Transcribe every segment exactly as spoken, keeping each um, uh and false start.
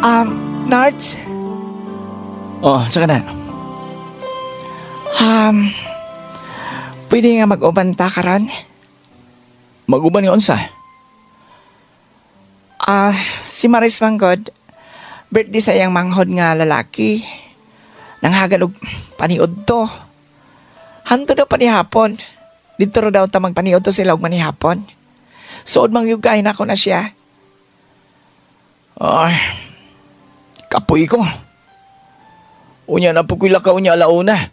Um, Nards? Oh, saka na. Um, pwede nga mag-ubanta ka ron? Mag-uban nga unsa. Ah, si Maris Manggod, birthday sa iyang manghod nga lalaki. Nanghagad og paniod to. Hanto daw panihapon. Dito ro daw ta magpaniod to sila og manihapon. Suod mangyugay na ko na siya. Ay, kapoy ko. Unya na po ko'y lakaw niya alauna.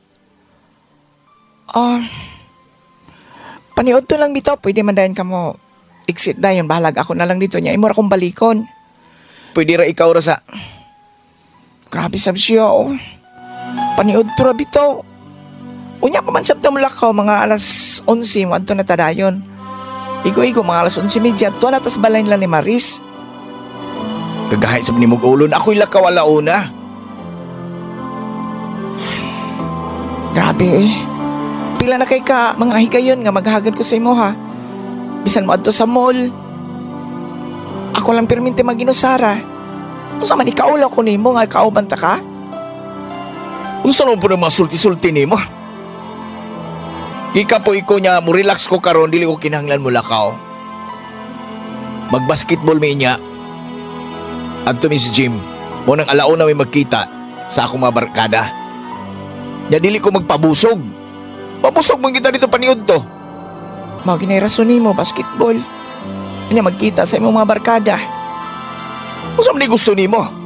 Ah, paniod to lang dito. Pwede man dayon ka mo. Exit na yun. Bahalag ako na lang dito niya. Imura kong balikon. Pwede ra ikaw ra sa... Grabe sab siya, oh. Paniod to ra bitaw. Unya pa man sabta mo lakaw, mga alas onse mo adto na tadayon. Igo-igo, mga alas onse media, to na tas balay nila ni Maris. Kagahay sa panimog ulon, ako'y lakaw alauna. Grabe eh. Pila na kay ka, mga higayon nga maghagad ko sa imo ha. Bisan mo adto sa mall. Ako lang permente maginusara. Kung sa man ikaulaw ko nimo nga kauban ta ka? Unsa naman po ng mga sulti-sulti ni mo? Ikapoy ko niya, mo relax ko karon, dili ko kinahanglan mo lakaw. Mag-basketball may niya. At to Miss Jim, mo nang alauna may magkita sa akong mga barkada. Nya dili ko magpabusog. Pabusog mo kita dito paniud to. Mao ginay rason nimo basketball. Kanya magkita sa imong mga barkada. Kung saan gusto ni mo?